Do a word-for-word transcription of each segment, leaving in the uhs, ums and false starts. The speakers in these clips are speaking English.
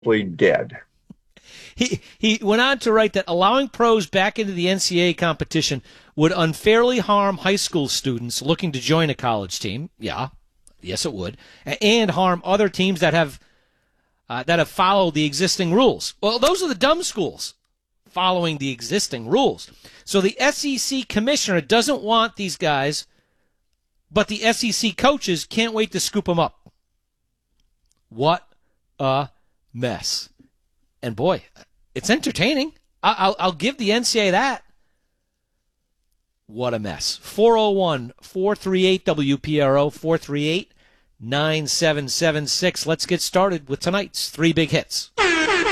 dead. He he went on to write that allowing pros back into the N C double A competition would unfairly harm high school students looking to join a college team. Yeah, yes, it would, and harm other teams that have uh, that have followed the existing rules. Well, those are the dumb schools following the existing rules. So the S E C commissioner doesn't want these guys, but the S E C coaches can't wait to scoop them up. What a mess. And boy, it's entertaining. I'll, I'll give the N C double A that. What a mess. four oh one, four three eight, W P R O, four three eight, nine seven seven six. Let's get started with tonight's three big hits. All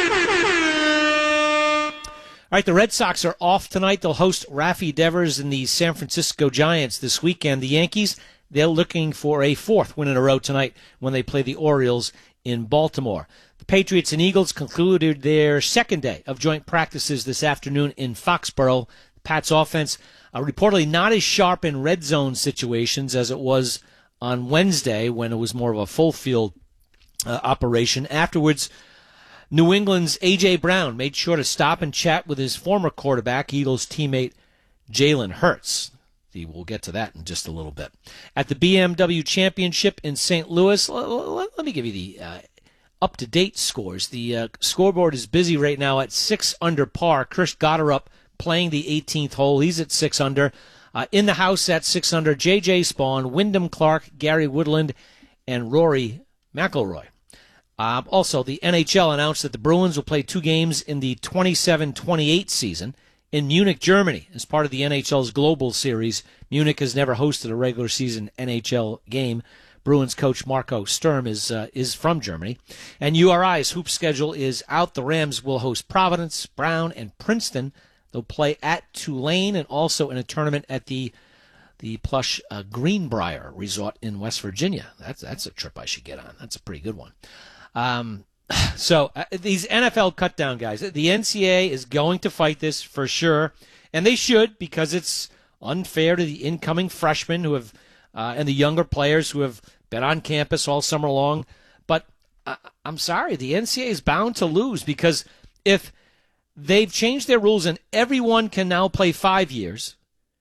right, the Red Sox are off tonight. They'll host Rafi Devers and the San Francisco Giants this weekend. The Yankees, they're looking for a fourth win in a row tonight when they play the Orioles in Baltimore. The Patriots and Eagles concluded their second day of joint practices this afternoon in Foxborough. The Pats offense uh, reportedly not as sharp in red zone situations as it was on Wednesday when it was more of a full field uh, operation. Afterwards, New England's A J. Brown made sure to stop and chat with his former quarterback, Eagles teammate Jalen Hurts. We'll get to that in just a little bit. At the B M W Championship in Saint Louis, let me give you the uh, up-to-date scores. The uh, scoreboard is busy right now at six under par. Chris Gotterup playing the eighteenth hole. He's at six under. Uh, in the house at six under, J J. Spawn, Wyndham Clark, Gary Woodland, and Rory McIlroy. Uh, also, the N H L announced that the Bruins will play two games in the twenty-seven twenty-eight season in Munich, Germany, as part of the N H L's Global Series. Munich has never hosted a regular season N H L game. Bruins coach Marco Sturm is uh, is from Germany. And U R I's hoop schedule is out. The Rams will host Providence, Brown, and Princeton. They'll play at Tulane and also in a tournament at the the plush uh, Greenbrier Resort in West Virginia. That's that's a trip I should get on. That's a pretty good one. Um, so uh, these N F L cutdown guys, the N C double A is going to fight this for sure, and they should, because it's unfair to the incoming freshmen who have uh, and the younger players who have been on campus all summer long. But uh, I'm sorry, the N C double A is bound to lose, because if they've changed their rules and everyone can now play five years,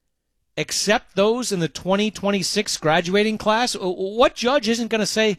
except those in the twenty twenty-six graduating class, what judge isn't going to say,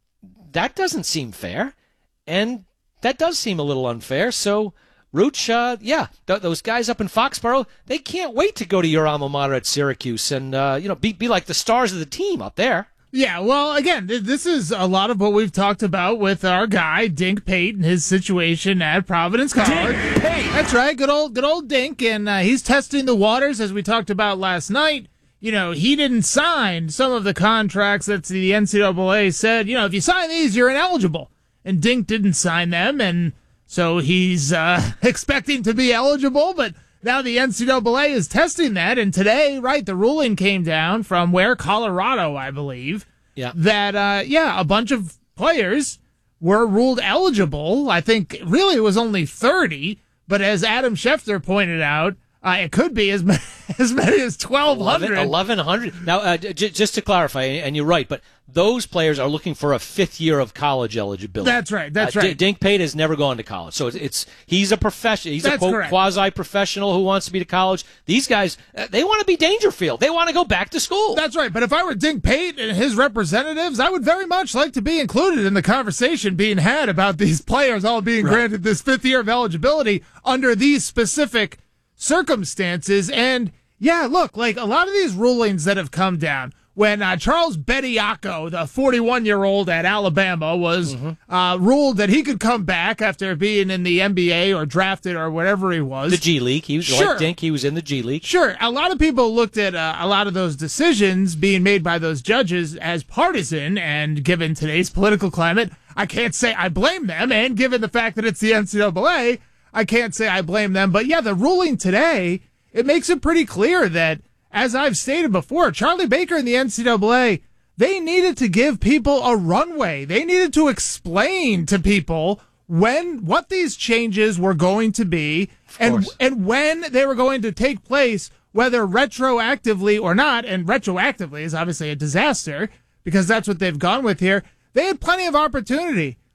that doesn't seem fair, and that does seem a little unfair? So, Rooch, uh, yeah, th- those guys up in Foxborough, they can't wait to go to your alma mater at Syracuse and uh, you know be be like the stars of the team up there. Yeah, well, again, th- this is a lot of what we've talked about with our guy Dink Pate and his situation at Providence College. Dink Pate, that's right, good old good old Dink, and uh, he's testing the waters as we talked about last night. You know, he didn't sign some of the contracts that the N C double A said, you know, if you sign these, you're ineligible. And Dink didn't sign them, and so he's uh, expecting to be eligible, but now the N C double A is testing that, and today, right, the ruling came down from where? Colorado, I believe, yeah. that, uh, yeah, a bunch of players were ruled eligible. I think really it was only thirty, but as Adam Schefter pointed out, Uh, it could be as many as, many as twelve hundred. eleven hundred. Now, uh, j- just to clarify, and you're right, but those players are looking for a fifth year of college eligibility. That's right. That's uh, right. D- Dink Pate has never gone to college, so it's, it's he's a professional. He's that's a quote, quasi-professional who wants to be to college. These guys, uh, they want to be Dangerfield. They want to go back to school. That's right. But if I were Dink Pate and his representatives, I would very much like to be included in the conversation being had about these players all being right. granted this fifth year of eligibility under these specific circumstances. And yeah, look, like a lot of these rulings that have come down, when uh, Charles Bediako, the forty-one-year-old at Alabama, was mm-hmm. uh, ruled that he could come back after being in the N B A or drafted or whatever he was. The G League. He was sure. like Dink. He was in the G League. Sure. A lot of people looked at uh, a lot of those decisions being made by those judges as partisan, and given today's political climate, I can't say I blame them, and given the fact that it's the N C double A, I can't say I blame them. But yeah, the ruling today, it makes it pretty clear that, as I've stated before, Charlie Baker and the N C double A, they needed to give people a runway. They needed to explain to people when, what these changes were going to be and, and when they were going to take place, whether retroactively or not. And retroactively is obviously a disaster because that's what they've gone with here. They had plenty of opportunity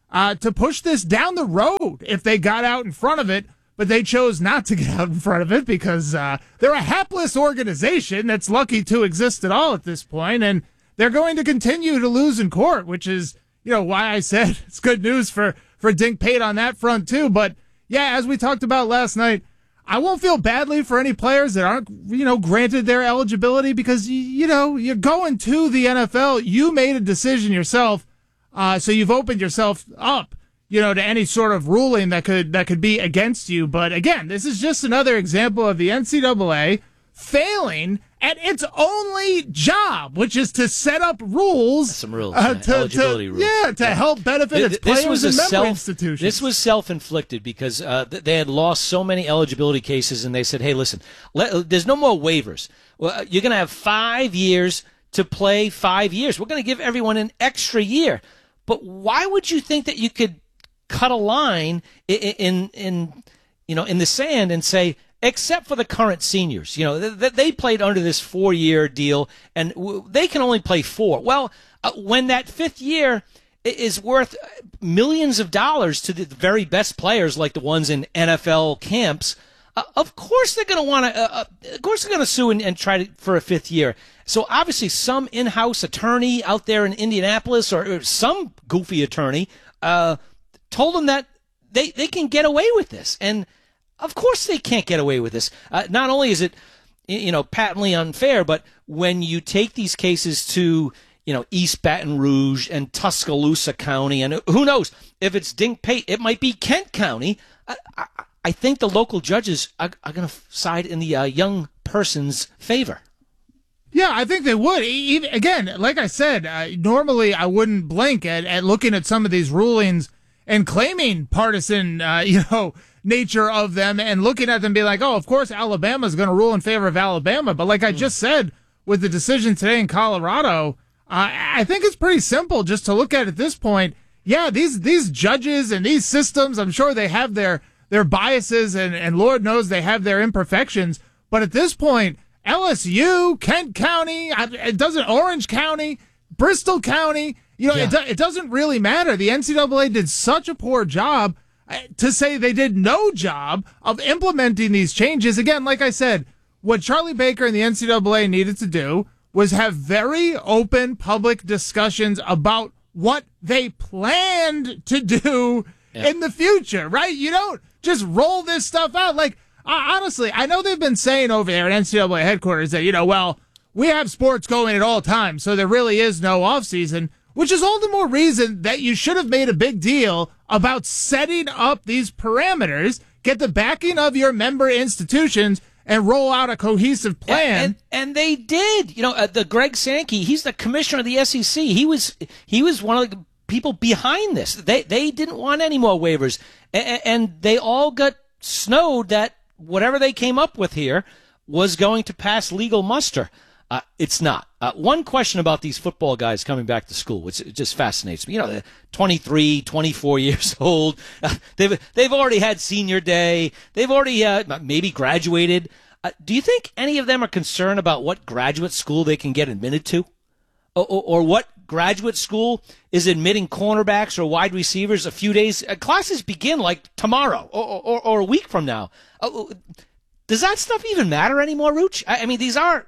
uh, to push this down the road if they got out in front of it. But they chose not to get out in front of it because uh, they're a hapless organization that's lucky to exist at all at this point, and they're going to continue to lose in court, which is, you know, why I said it's good news for, for Dink Pate on that front too. But yeah, as we talked about last night, I won't feel badly for any players that aren't, you know, granted their eligibility because, you, you know, you're going to the N F L. You made a decision yourself, uh, so you've opened yourself up, you know, to any sort of ruling that could that could be against you. But again, this is just another example of the N C double A failing at its only job, which is to set up rules. Some rules, uh, yeah, to, eligibility to, rules. Yeah, to yeah. help benefit its this players was and a member self, institutions. This was self-inflicted because uh, they had lost so many eligibility cases, and they said, hey, listen, let, there's no more waivers. Well, you're going to have five years to play five years. We're going to give everyone an extra year. But why would you think that you could cut a line in, in, in you know, in the sand and say, except for the current seniors, you know, they, they played under this four-year deal, and they can only play four. Well, uh, when that fifth year is worth millions of dollars to the very best players, like the ones in N F L camps, uh, of course they're going to want to. Uh, of course they're going to sue and, and try to, for a fifth year. So obviously, some in-house attorney out there in Indianapolis, or, or some goofy attorney, uh, told them that they they can get away with this, and of course they can't get away with this. Uh, not only is it, you know, patently unfair, but when you take these cases to, you know, East Baton Rouge and Tuscaloosa County, and who knows, if it's Dink Pate, it might be Kent County. I, I, I think the local judges are, are going to side in the uh, young person's favor. Yeah, I think they would. Even, again, like I said, uh, normally I wouldn't blink at, at looking at some of these rulings and claiming partisan, uh, you know, nature of them and looking at them being like, oh, of course Alabama's going to rule in favor of Alabama. But like I just said, with the decision today in Colorado, uh, I think it's pretty simple just to look at at this point. Yeah, these these judges and these systems, I'm sure they have their their biases and, and Lord knows they have their imperfections. But at this point, L S U, Kent County, it doesn't Orange County, Bristol County, you know, yeah. it, do, it doesn't really matter. The N C double A did such a poor job to say they did no job of implementing these changes. Again, like I said, what Charlie Baker and the N C double A needed to do was have very open public discussions about what they planned to do yeah. in the future, right? You don't just roll this stuff out. Like, uh, honestly, I know they've been saying over there at N C double A headquarters that, you know, well, we have sports going at all times, so there really is no offseason, which is all the more reason that you should have made a big deal about setting up these parameters, get the backing of your member institutions, and roll out a cohesive plan. And, and, and they did. You know, uh, the Greg Sankey, he's the commissioner of the S E C. He was he was one of the people behind this. They they didn't want any more waivers, and, and they all got snowed that whatever they came up with here was going to pass legal muster. Uh, it's not. Uh, one question about these football guys coming back to school, which just fascinates me. You know, they're twenty-three, twenty-four years old. Uh, they've they've already had senior day. They've already uh, maybe graduated. Uh, do you think any of them are concerned about what graduate school they can get admitted to, or, or, or what graduate school is admitting cornerbacks or wide receivers a few days? Uh, classes begin like tomorrow or, or, or a week from now. Uh, does that stuff even matter anymore, Rooch? I, I mean, these are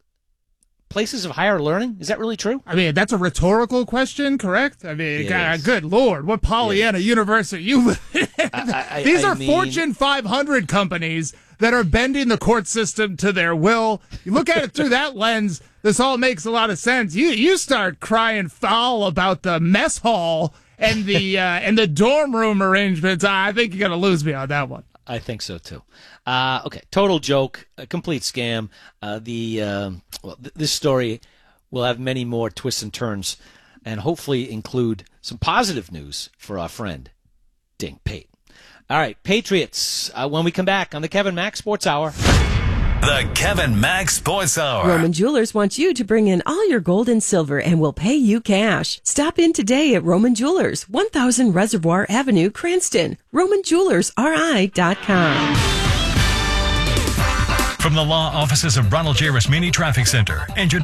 places of higher learning. Is that really true? I mean, that's a rhetorical question, correct? I mean, God, good Lord, what Pollyanna universe are you living in? I, I, These I are mean... Fortune five hundred companies that are bending the court system to their will. You look at it through that lens, this all makes a lot of sense. You you start crying foul about the mess hall and the uh, and the dorm room arrangements. I think you're going to lose me on that one. I think so too. Uh, okay, total joke, a complete scam. Uh, the uh, well, th- this story will have many more twists and turns, and hopefully include some positive news for our friend Dink Pate. All right, Patriots. Uh, when we come back on the Kevin Mack Sports Hour. The Kevin Mack Sports Hour. Roman Jewelers wants you to bring in all your gold and silver and will pay you cash. Stop in today at Roman Jewelers, one thousand Reservoir Avenue, Cranston. Roman Jewelers R I dot com. From the law offices of Ronald J. Rasmini Traffic Center. And your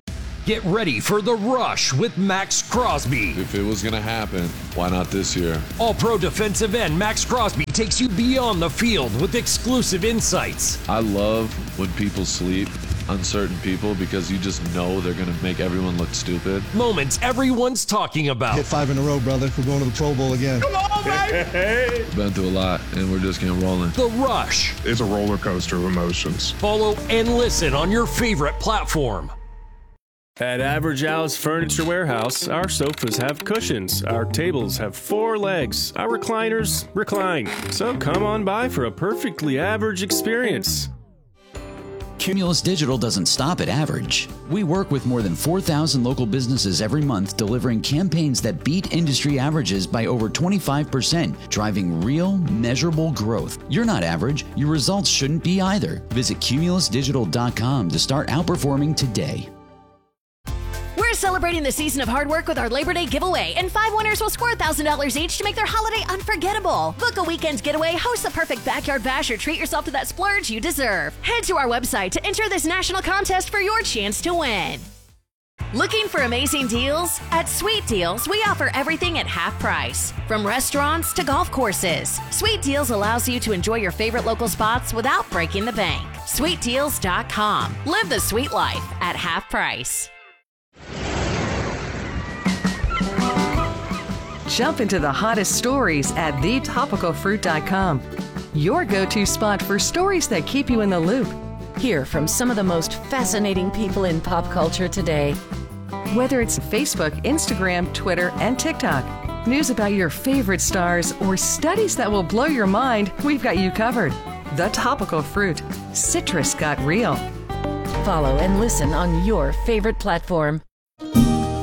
Get ready for The Rush with Max Crosby. If it was going to happen, why not this year? All-Pro defensive end Max Crosby takes you beyond the field with exclusive insights. I love when people sleep on certain people because you just know they're going to make everyone look stupid. Moments everyone's talking about. Hit five in a row, brother. We're going to the Pro Bowl again. Come on, baby! Been through a lot, and we're just getting rolling. The Rush. It's a roller coaster of emotions. Follow and listen on your favorite platform. At Average Al's Furniture Warehouse, our sofas have cushions, our tables have four legs, our recliners recline. So come on by for a perfectly average experience. Cumulus Digital doesn't stop at average. We work with more than four thousand local businesses every month, delivering campaigns that beat industry averages by over twenty-five percent, driving real, measurable growth. You're not average. Your results shouldn't be either. Visit cumulus digital dot com to start outperforming today. We're celebrating the season of hard work with our Labor Day giveaway, and five winners will score one thousand dollars each to make their holiday unforgettable. Book a weekend getaway, host the perfect backyard bash, or treat yourself to that splurge you deserve. Head to our website to enter this national contest for your chance to win. Looking for amazing deals? At Sweet Deals, we offer everything at half price. From restaurants to golf courses, Sweet Deals allows you to enjoy your favorite local spots without breaking the bank. sweet deals dot com. Live the sweet life at half price. Jump into the hottest stories at the topical fruit dot com. Your go-to spot for stories that keep you in the loop. Hear from some of the most fascinating people in pop culture today. Whether it's Facebook, Instagram, Twitter, and TikTok, news about your favorite stars, or studies that will blow your mind, we've got you covered. The Topical Fruit. Citrus got real. Follow and listen on your favorite platform.